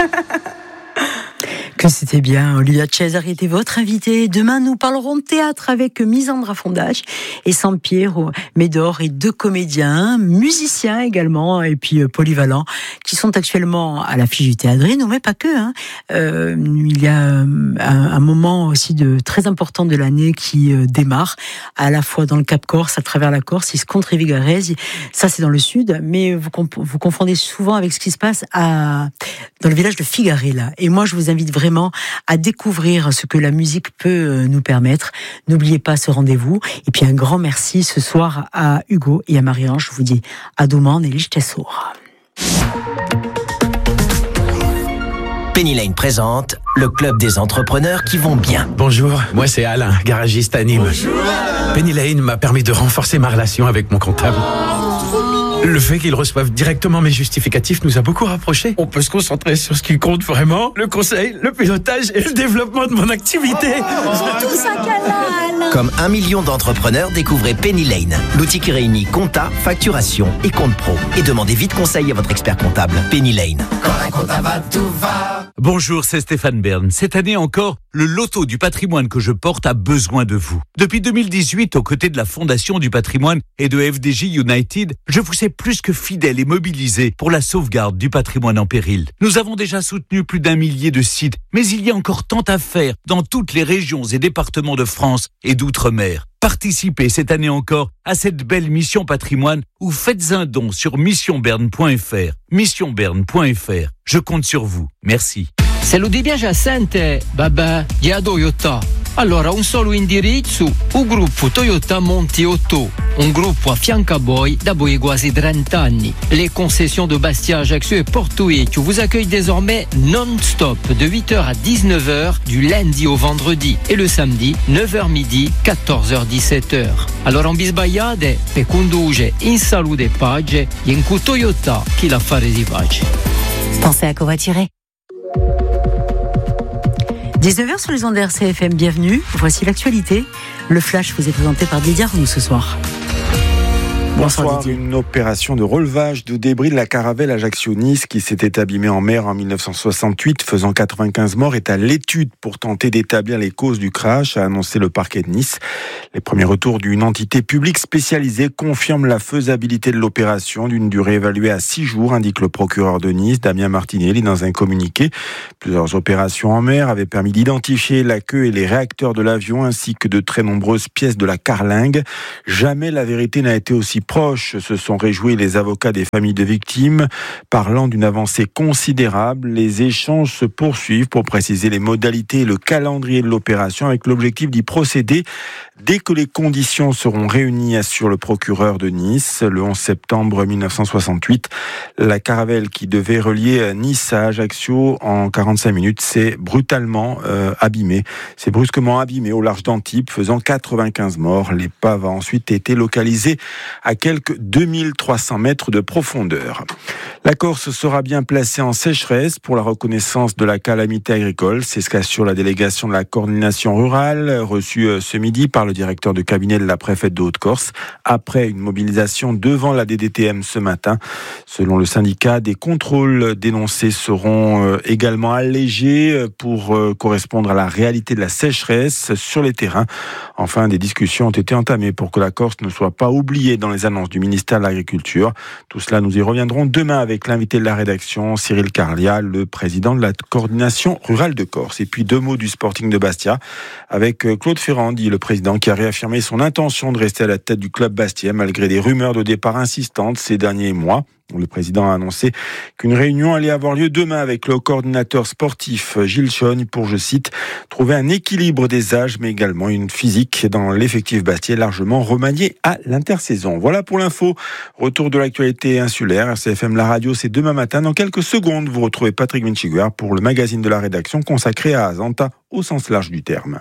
Que c'était bien. Olivia Cesari était votre invité. Demain, nous parlerons de théâtre avec Misandra Fondage et Sampiero Médor et 2 comédiens, musiciens également, et puis polyvalents, qui sont actuellement à l'affiche du Théâtre, mais pas que. Il y a un moment aussi très important de l'année qui démarre, à la fois dans le Cap Corse, à travers la Corse, il se compte Rivigarese, ça c'est dans le sud, mais vous confondez souvent avec ce qui se passe dans le village de Figarella. Et moi, je vous invite vraiment à découvrir ce que la musique peut nous permettre. N'oubliez pas ce rendez-vous. Et puis un grand merci ce soir à Hugo et à Marie-Ange. Je vous dis à demain et l'Ichtessour. Penny Lane présente le club des entrepreneurs qui vont bien. Bonjour, moi c'est Alain, garagiste à Nîmes. Bonjour Alain. Penny Lane m'a permis de renforcer ma relation avec mon comptable. Le fait qu'ils reçoivent directement mes justificatifs nous a beaucoup rapprochés. On peut se concentrer sur ce qui compte vraiment, le conseil, le pilotage et le développement de mon activité. Tout ça Alain. Comme 1 million d'entrepreneurs, découvrez Penny Lane, l'outil qui réunit compta, facturation et compte pro. Et demandez vite conseil à votre expert comptable. Penny Lane. Quand un comptable va, tout va. Bonjour, c'est Stéphane Bern. Cette année encore, le loto du patrimoine que je porte a besoin de vous. Depuis 2018, aux côtés de la Fondation du patrimoine et de FDJ United, je vous sais plus que fidèle et mobilisé pour la sauvegarde du patrimoine en péril. Nous avons déjà soutenu plus d'1 millier de sites, mais il y a encore tant à faire dans toutes les régions et départements de France et d'outre-mer. Participez cette année encore à cette belle mission patrimoine ou faites un don sur missionberne.fr. Missionberne.fr. Je compte sur vous. Merci. Se lo ti piace assente, vabbè, gli a Toyota. Allora un solo indirizzo, il gruppo Toyota Monti 8, un gruppo a fianco a voi da voi quasi 30 anni. Les concessions de Bastia, Ajaccio et Porto Vecchio vous accueillent désormais non-stop de 8h à 19h du lundi au vendredi et le samedi 9h midi, 14h 17h. Allora non vi sbagliate e conduce in salute e pace e in cu Toyota chi l'affare si pace. Pensez à covoiturer. 19h sur les ondes RCFM, bienvenue. Voici l'actualité. Le Flash vous est présenté par Didier Arnoux ce soir. Bonsoir. Une opération de relevage de débris de la caravelle Ajaccio-Nice qui s'était abîmée en mer en 1968, faisant 95 morts, est à l'étude pour tenter d'établir les causes du crash, a annoncé le parquet de Nice. Les premiers retours d'une entité publique spécialisée confirment la faisabilité de l'opération d'une durée évaluée à 6 jours, indique le procureur de Nice, Damien Martinelli, dans un communiqué. Plusieurs opérations en mer avaient permis d'identifier la queue et les réacteurs de l'avion, ainsi que de très nombreuses pièces de la carlingue. Jamais la vérité n'a été aussi proche, se sont réjouis les avocats des familles de victimes, parlant d'une avancée considérable. Les échanges se poursuivent pour préciser les modalités et le calendrier de l'opération, avec l'objectif d'y procéder dès que les conditions seront réunies, assure le procureur de Nice. Le 11 septembre 1968, la caravelle qui devait relier Nice à Ajaccio en 45 minutes s'est brutalement abîmée. C'est brusquement abîmée au large d'Antibes, faisant 95 morts. L'épave a ensuite été localisée à quelques 2300 mètres de profondeur. La Corse sera bien placée en sécheresse pour la reconnaissance de la calamité agricole. C'est ce qu'assure la délégation de la coordination rurale, reçue ce midi par le directeur de cabinet de la préfète de Haute-Corse, après une mobilisation devant la DDTM ce matin. Selon le syndicat, des contrôles dénoncés seront également allégés pour correspondre à la réalité de la sécheresse sur les terrains. Enfin, des discussions ont été entamées pour que la Corse ne soit pas oubliée dans les annonces du ministère de l'Agriculture. Tout cela, nous y reviendrons demain avec l'invité de la rédaction, Cyril Carlia, le président de la coordination rurale de Corse. Et puis 2 mots du Sporting de Bastia avec Claude Ferrandi, le président, qui a réaffirmé son intention de rester à la tête du club bastien malgré des rumeurs de départ insistantes ces derniers mois. Le président a annoncé qu'une réunion allait avoir lieu demain avec le coordinateur sportif Gilles Chogne pour, je cite, trouver un équilibre des âges, mais également une physique dans l'effectif bastien largement remanié à l'intersaison. Voilà pour l'info. Retour de l'actualité insulaire. RCFM La Radio, c'est demain matin. Dans quelques secondes, vous retrouvez Patrick Minchiguer pour le magazine de la rédaction consacré à Azanta au sens large du terme.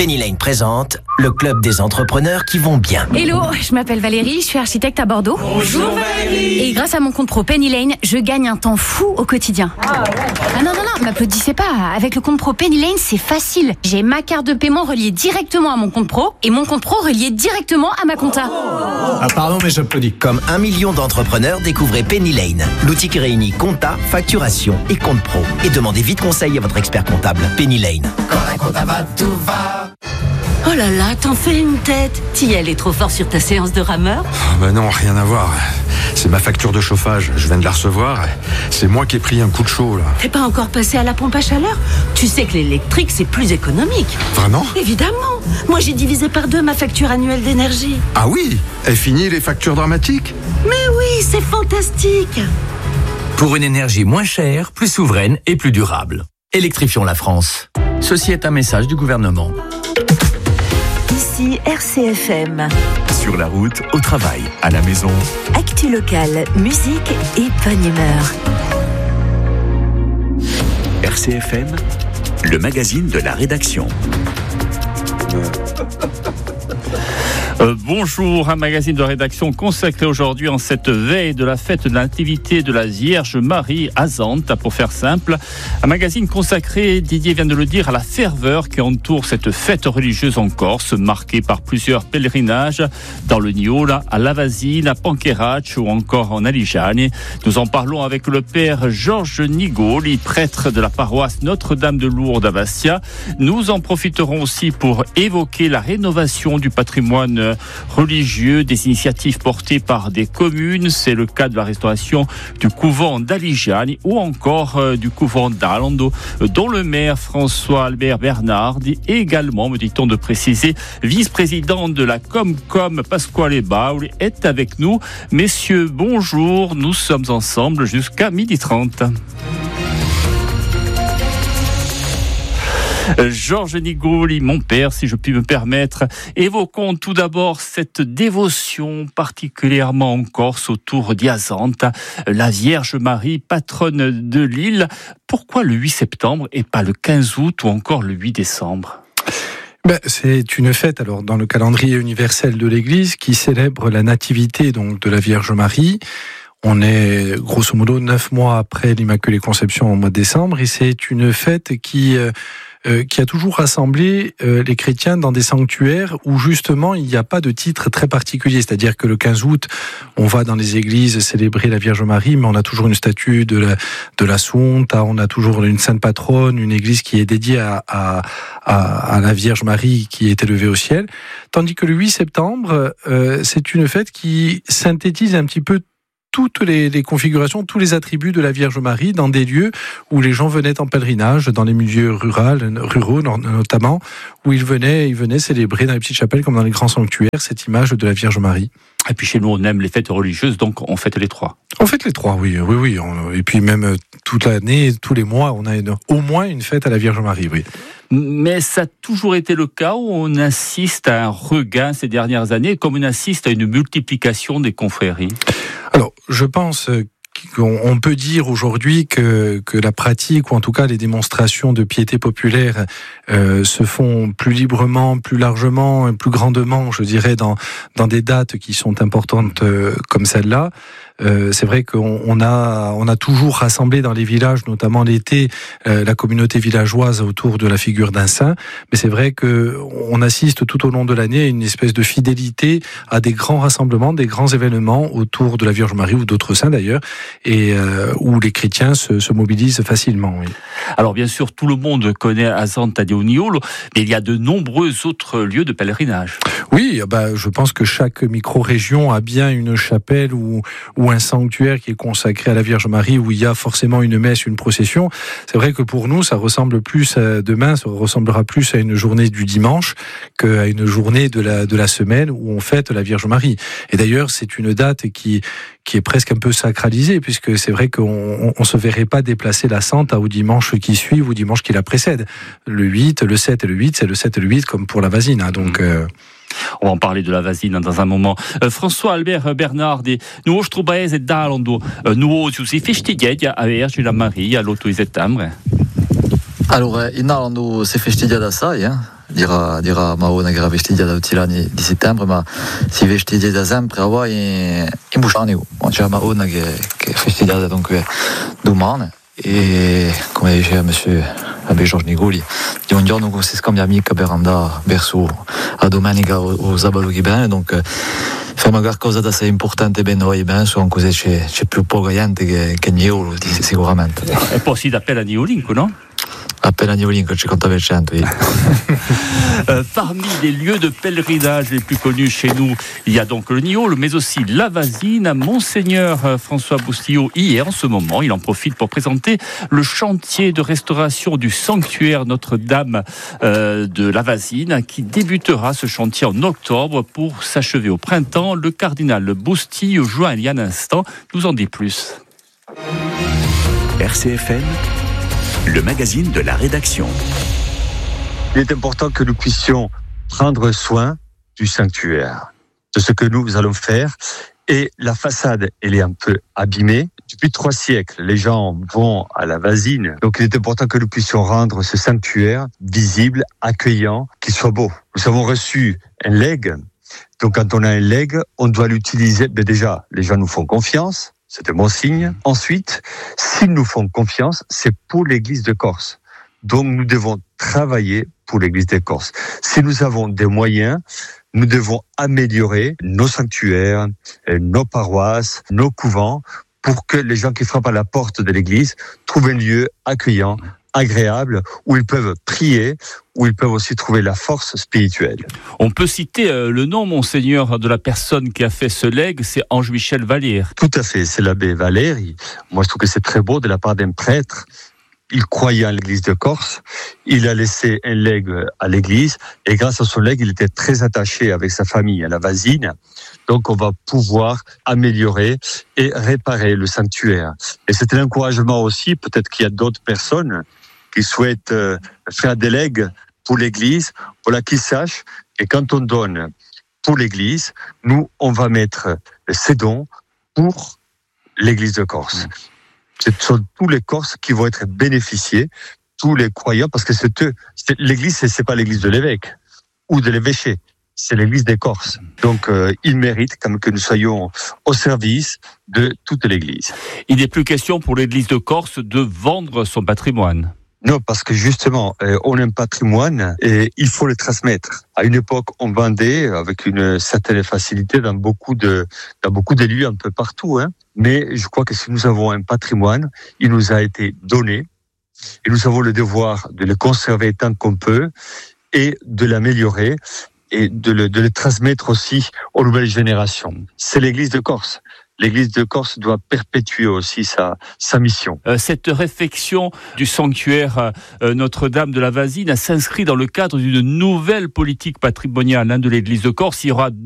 Penny Lane présente le club des entrepreneurs qui vont bien. Hello, je m'appelle Valérie, je suis architecte à Bordeaux. Bonjour Valérie. Et grâce à mon compte pro Penny Lane, je gagne un temps fou au quotidien. Ah non, m'applaudissez pas. Avec le compte pro Penny Lane, c'est facile. J'ai ma carte de paiement reliée directement à mon compte pro et mon compte pro relié directement à ma compta. Ah pardon, mais j'applaudis. Comme 1 million d'entrepreneurs, découvrez Penny Lane, l'outil qui réunit compta, facturation et compte pro. Et demandez vite conseil à votre expert comptable. Penny Lane. Quand la compta va, tout va. Oh là là, t'en fais une tête. T'y allais trop fort sur ta séance de rameur? Bah non, rien à voir. C'est ma facture de chauffage, je viens de la recevoir. C'est moi qui ai pris un coup de chaud, là. T'es pas encore passé à la pompe à chaleur? Tu sais que l'électrique, c'est plus économique. Vraiment? Évidemment. Moi, j'ai divisé par 2 ma facture annuelle d'énergie. Ah oui? Et fini les factures dramatiques? Mais oui, c'est fantastique. Pour une énergie moins chère, plus souveraine et plus durable. Électrifions la France. Ceci est un message du gouvernement. Ici RCFM. Sur la route, au travail, à la maison. Actu locale, musique et bonne humeur. RCFM, le magazine de la rédaction. Bonjour, un magazine de rédaction consacré aujourd'hui en cette veille de la fête de la Nativité de la Vierge Marie à Zantes, pour faire simple. Un magazine consacré, Didier vient de le dire, à la ferveur qui entoure cette fête religieuse en Corse, marquée par plusieurs pèlerinages dans le Niol, à Lavasine, à Panquerac ou encore en Aligiani. Nous en parlons avec le père Georges Nigoli, prêtre de la paroisse Notre-Dame de Lourdes à Bastia. Nous en profiterons aussi pour évoquer la rénovation du patrimoine religieux, des initiatives portées par des communes. C'est le cas de la restauration du couvent d'Aligiani ou encore du couvent d'Alando, dont le maire François-Albert Bernard est également, me dit-on de préciser, vice-président de la Comcom, Pasquale Bauli, est avec nous. Messieurs, bonjour, nous sommes ensemble jusqu'à 12h30. Georges Nigoli, mon père, si je puis me permettre. Évoquons tout d'abord cette dévotion particulièrement en Corse autour d'Azante, la Vierge Marie, patronne de l'île. Pourquoi le 8 septembre et pas le 15 août ou encore le 8 décembre ? C'est une fête alors dans le calendrier universel de l'Église qui célèbre la nativité donc de la Vierge Marie. On est grosso modo 9 mois après l'Immaculée Conception au mois de décembre et c'est une fête qui a toujours rassemblé les chrétiens dans des sanctuaires où justement il n'y a pas de titre très particulier. C'est-à-dire que le 15 août, on va dans les églises célébrer la Vierge Marie, mais on a toujours une statue de l'Assunta, on a toujours une sainte patronne, une église qui est dédiée à la Vierge Marie qui est élevée au ciel. Tandis que le 8 septembre, c'est une fête qui synthétise un petit peu toutes les configurations, tous les attributs de la Vierge Marie dans des lieux où les gens venaient en pèlerinage, dans les milieux ruraux notamment, où ils venaient célébrer dans les petites chapelles comme dans les grands sanctuaires cette image de la Vierge Marie. Et puis chez nous, on aime les fêtes religieuses, donc on fête les 3. On fête les 3, oui. Et puis même toute l'année, tous les mois, on a au moins une fête à la Vierge Marie, oui. Mais ça a toujours été le cas où on assiste à un regain ces dernières années, comme on assiste à une multiplication des confréries. Alors, je pense qu'on peut dire aujourd'hui que la pratique, ou en tout cas les démonstrations de piété populaire se font plus librement, plus largement, plus grandement, je dirais, dans des dates qui sont importantes comme celle-là. C'est vrai qu'on a toujours rassemblé dans les villages, notamment l'été, la communauté villageoise autour de la figure d'un saint. Mais c'est vrai qu'on assiste tout au long de l'année à une espèce de fidélité à des grands rassemblements, des grands événements autour de la Vierge Marie ou d'autres saints d'ailleurs, et où les chrétiens se mobilisent facilement. Oui. Alors bien sûr, tout le monde connaît Azante di Uniolo, mais il y a de nombreux autres lieux de pèlerinage. Oui, je pense que chaque micro-région a bien une chapelle ou un sanctuaire qui est consacré à la Vierge Marie où il y a forcément une messe, une procession. C'est vrai que pour nous, ça ressemble plus demain, ça ressemblera plus à une journée du dimanche qu'à une journée de la semaine où on fête la Vierge Marie. Et d'ailleurs, c'est une date qui est presque un peu sacralisée puisque c'est vrai qu'on se verrait pas déplacer la Santa au dimanche qui suit ou au dimanche qui la précède. Le 8, le 7 et le 8, c'est le 7 et le 8 comme pour la Vasine. Hein, donc... On va en parler de la Vasine dans un moment. François-Albert Bernardi, nous nostro paese d'Alando, nous si festeggia a Vergine Maria all'otto di settembre. Allora, in Alando si festeggia da assai, dirà Maona che era vestita da tutti gli anni di settembre, ma si veste da sempre a voi in Busciani. C'è Maona che è festeggiata dunque domani e come diceva Monsieur Abbé Georges Nigoli, di un giorno come si scambia mica per andare verso a domenica o sabato che bene, donc facciamo qualcosa di assai importante per noi, anche così c'è più poca gente che Niolo sicuramente. E poi si appella Niolinco, no? Appena Niolinco, 50%, oui. Parmi les lieux de pèlerinage les plus connus chez nous, il y a donc le Niol, mais aussi la Vasine. Monseigneur François Boustillot y est en ce moment. Il en profite pour présenter le chantier de restauration du sanctuaire Notre-Dame de la Vasine, qui débutera ce chantier en octobre pour s'achever au printemps. Le cardinal Boustillot joint il y a un instant, nous en dit plus. RCFM, le magazine de la rédaction. Il est important que nous puissions prendre soin du sanctuaire, de ce que nous allons faire. Et la façade, elle est un peu abîmée. Depuis 3 siècles, les gens vont à la Vasine. Donc il est important que nous puissions rendre ce sanctuaire visible, accueillant, qu'il soit beau. Nous avons reçu un legs. Donc quand on a un legs, on doit l'utiliser. Mais déjà, les gens nous font confiance. C'est un bon signe. Ensuite, s'ils nous font confiance, c'est pour l'Église de Corse. Donc nous devons travailler pour l'Église de Corse. Si nous avons des moyens, nous devons améliorer nos sanctuaires, nos paroisses, nos couvents, pour que les gens qui frappent à la porte de l'Église trouvent un lieu accueillant, agréable, où ils peuvent prier, où ils peuvent aussi trouver la force spirituelle. On peut citer le nom, Monseigneur, de la personne qui a fait ce legs, c'est Ange-Michel Vallière. Tout à fait, c'est l'abbé Vallière. Moi, je trouve que c'est très beau de la part d'un prêtre. Il croyait en l'Église de Corse, il a laissé un legs à l'Église, et grâce à son legs, il était très attaché avec sa famille à la Vasine. Donc on va pouvoir améliorer et réparer le sanctuaire. Et c'est un encouragement aussi, peut-être qu'il y a d'autres personnes qui souhaitent faire des legs pour l'Église, voilà, qu'ils sachent, et quand on donne pour l'Église, nous, on va mettre ces dons pour l'Église de Corse. Ce sont tous les Corses qui vont être bénéficiés, tous les croyants, parce que c'est eux. L'Église, c'est pas l'Église de l'évêque ou de l'évêché, c'est l'Église des Corses. Donc, ils méritent quand même que nous soyons au service de toute l'Église. Il n'est plus question pour l'Église de Corse de vendre son patrimoine. Non, parce que justement, on a un patrimoine et il faut le transmettre. À une époque, on vendait avec une certaine facilité dans beaucoup de lieux un peu partout. Mais je crois que si nous avons un patrimoine, il nous a été donné et nous avons le devoir de le conserver tant qu'on peut et de l'améliorer et de le transmettre aussi aux nouvelles générations. C'est l'Église de Corse. L'Église de Corse doit perpétuer aussi sa mission. Cette réfection du sanctuaire Notre-Dame de la Vasine s'inscrit dans le cadre d'une nouvelle politique patrimoniale de l'Église de Corse. Il y aura